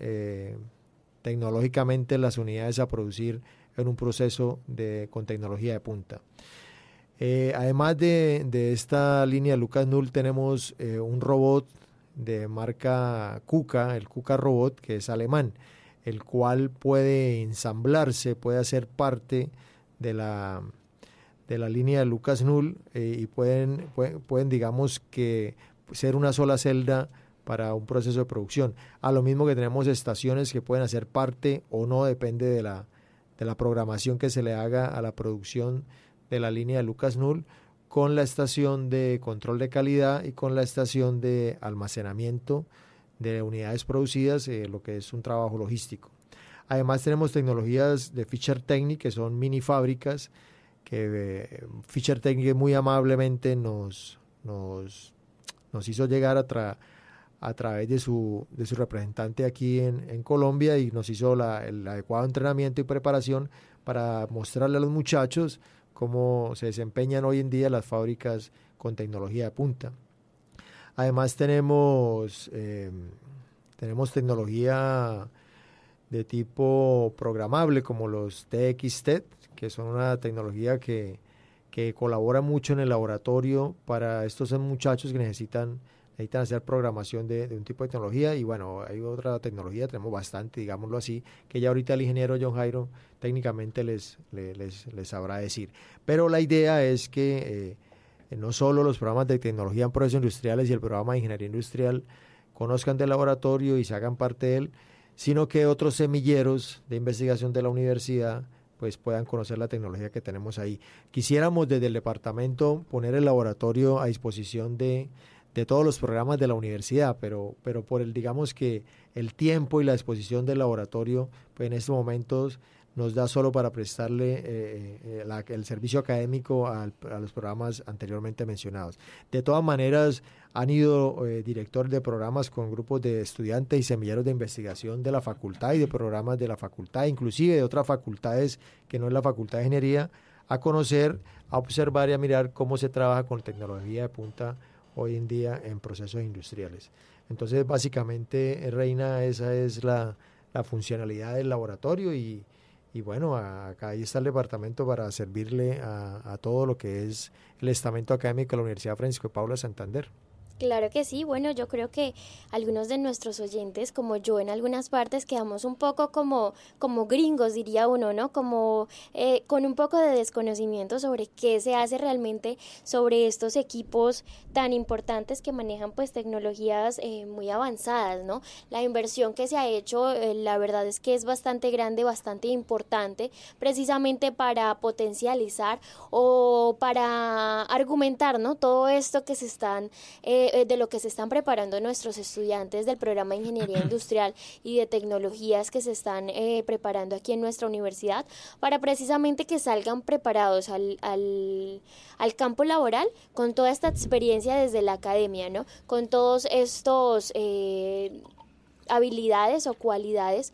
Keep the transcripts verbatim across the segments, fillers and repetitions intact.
eh, tecnológicamente las unidades a producir en un proceso de, con tecnología de punta. Eh, además de, de esta línea Lucas Null, tenemos eh, un robot de marca KUKA, el KUKA Robot, que es alemán, el cual puede ensamblarse, puede hacer parte de la, de la línea de Lucas Null eh, y pueden, pueden, pueden, digamos que, ser una sola celda para un proceso de producción. A lo mismo que tenemos estaciones que pueden hacer parte o no, depende de la, de la programación que se le haga a la producción de la línea de Lucas Null, con la estación de control de calidad y con la estación de almacenamiento de unidades producidas, eh, lo que es un trabajo logístico. Además tenemos tecnologías de Fischer Technic, que son mini fábricas, que eh, Fischer Technic muy amablemente nos, nos, nos hizo llegar a, tra, a través de su, de su representante aquí en, en Colombia, y nos hizo la, el adecuado entrenamiento y preparación para mostrarle a los muchachos cómo se desempeñan hoy en día las fábricas con tecnología de punta. Además tenemos, eh, tenemos tecnología de tipo programable, como los T X T E D, que son una tecnología que, que colabora mucho en el laboratorio para estos muchachos que necesitan, necesitan hacer programación de, de un tipo de tecnología. Y bueno, hay otra tecnología, tenemos bastante, digámoslo así, que ya ahorita el ingeniero John Jairo técnicamente les, les, les, les sabrá decir. Pero la idea es que eh, no solo los programas de tecnología en procesos industriales y el programa de ingeniería industrial conozcan del laboratorio y se hagan parte de él, sino que otros semilleros de investigación de la universidad pues puedan conocer la tecnología que tenemos ahí. Quisiéramos desde el departamento poner el laboratorio a disposición de, de todos los programas de la universidad, pero, pero por el, digamos que el tiempo y la disposición del laboratorio, pues en estos momentos nos da solo para prestarle eh, eh, la, el servicio académico al, a los programas anteriormente mencionados. De todas maneras, han ido eh, directores de programas con grupos de estudiantes y semilleros de investigación de la facultad y de programas de la facultad, inclusive de otras facultades que no es la Facultad de Ingeniería, a conocer, a observar y a mirar cómo se trabaja con tecnología de punta hoy en día en procesos industriales. Entonces, básicamente, Reina, esa es la, la funcionalidad del laboratorio y Y bueno, acá ahí está el departamento para servirle a, a todo lo que es el estamento académico de la Universidad Francisco de Paula Santander. Claro que sí, bueno, yo creo que algunos de nuestros oyentes, como yo en algunas partes, quedamos un poco como, como gringos, diría uno, ¿no? Como eh, con un poco de desconocimiento sobre qué se hace realmente sobre estos equipos tan importantes que manejan pues tecnologías eh, muy avanzadas, ¿no? La inversión que se ha hecho, eh, la verdad es que es bastante grande, bastante importante, precisamente para potencializar o para argumentar, ¿no? Todo esto que se están... Eh, de lo que se están preparando nuestros estudiantes del programa de Ingeniería Industrial y de tecnologías que se están eh, preparando aquí en nuestra universidad, para precisamente que salgan preparados al, al, al campo laboral con toda esta experiencia desde la academia, ¿no? Con todos estos... Eh, habilidades o cualidades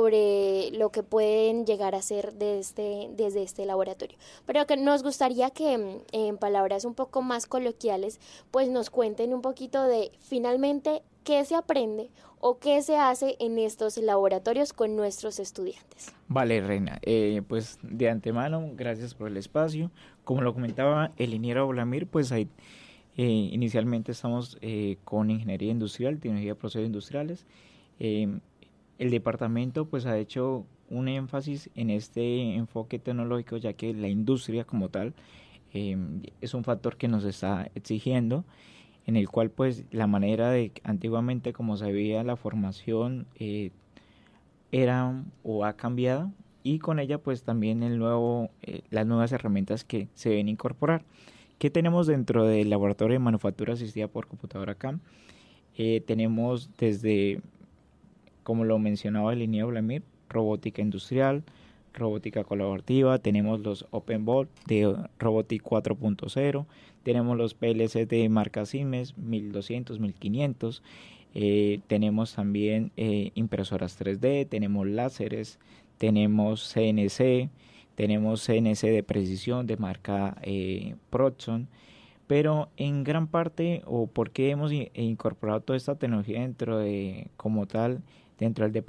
sobre lo que pueden llegar a ser de este, desde este laboratorio. Pero que nos gustaría que en palabras un poco más coloquiales pues nos cuenten un poquito de finalmente qué se aprende o qué se hace en estos laboratorios con nuestros estudiantes. Vale, Reina, eh, pues de antemano gracias por el espacio. Como lo comentaba el ingeniero Vladimir, pues hay Eh, inicialmente estamos eh, con ingeniería industrial, tecnología de procesos industriales. Eh, el departamento pues ha hecho un énfasis en este enfoque tecnológico, ya que la industria como tal eh, es un factor que nos está exigiendo, en el cual pues la manera de antiguamente como se veía la formación eh, era o ha cambiado, y con ella pues también el nuevo, eh, las nuevas herramientas que se deben incorporar. ¿Qué tenemos dentro del laboratorio de manufactura asistida por computadora acá? Eh, tenemos desde, como lo mencionaba el ingeniero Vladimir, robótica industrial, robótica colaborativa, tenemos los Open Board de Robotic cuatro punto cero, tenemos los P L C de marca Siemens mil doscientos, mil quinientos, eh, tenemos también eh, impresoras tres D, tenemos láseres, tenemos C N C, tenemos C N C de precisión de marca eh, Proxon, pero en gran parte, o por qué hemos incorporado toda esta tecnología dentro de, como tal, dentro del